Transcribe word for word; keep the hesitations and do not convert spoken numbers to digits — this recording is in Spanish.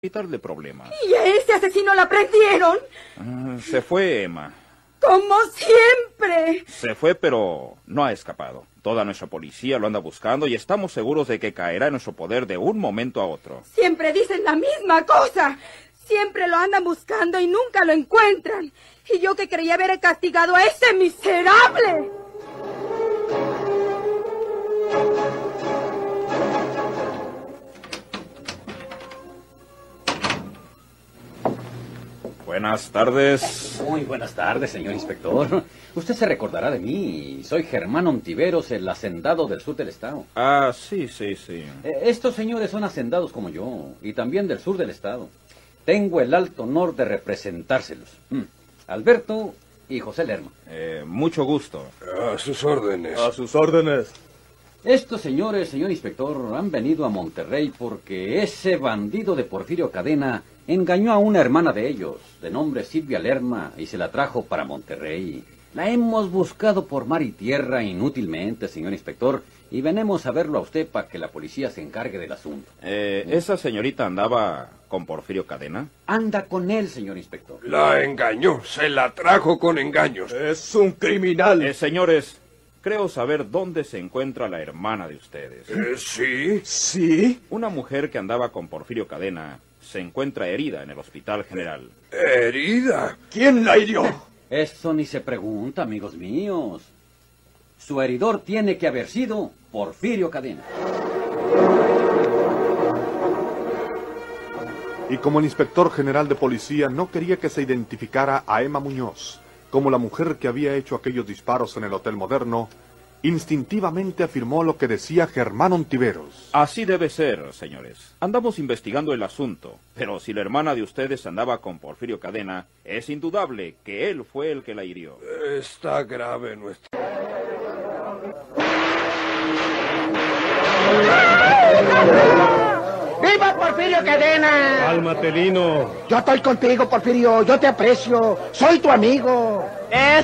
evitarle problemas. ¿Y a ese asesino la prendieron? Uh, se fue, Emma. Como siempre. Se fue, pero no ha escapado. Toda nuestra policía lo anda buscando y estamos seguros de que caerá en nuestro poder de un momento a otro. Siempre dicen la misma cosa. Siempre lo andan buscando y nunca lo encuentran. Y yo que creía haber castigado a ese miserable. Buenas tardes. Muy buenas tardes, señor inspector. Usted se recordará de mí. Soy Germán Ontiveros, el hacendado del sur del estado. Ah, sí, sí, sí. Eh, Estos señores son hacendados como yo, y también del sur del estado. Tengo el alto honor de representárselos. Mm. Alberto y José Lerma. Eh, mucho gusto. A sus órdenes. A sus órdenes. Estos señores, señor inspector, han venido a Monterrey porque ese bandido de Porfirio Cadena engañó a una hermana de ellos, de nombre Silvia Lerma, y se la trajo para Monterrey. La hemos buscado por mar y tierra inútilmente, señor inspector, y venimos a verlo a usted para que la policía se encargue del asunto. Eh, ¿Esa señorita andaba con Porfirio Cadena? Anda con él, señor inspector. La engañó, se la trajo con engaños. Es un criminal. Eh, señores, creo saber dónde se encuentra la hermana de ustedes. Eh, ¿Sí? ¿Sí? Una mujer que andaba con Porfirio Cadena se encuentra herida en el Hospital General. ¿Herida? ¿Quién la hirió? Eso ni se pregunta, amigos míos. Su heridor tiene que haber sido Porfirio Cadena. Y como el inspector general de policía no quería que se identificara a Emma Muñoz como la mujer que había hecho aquellos disparos en el Hotel Moderno, instintivamente afirmó lo que decía Germán Ontiveros. Así debe ser, señores. Andamos investigando el asunto, pero si la hermana de ustedes andaba con Porfirio Cadena, es indudable que él fue el que la hirió. Está grave nuestra... ¡Viva Porfirio Cadena! Cálmate, Lino. Yo estoy contigo, Porfirio. Yo te aprecio. Soy tu amigo.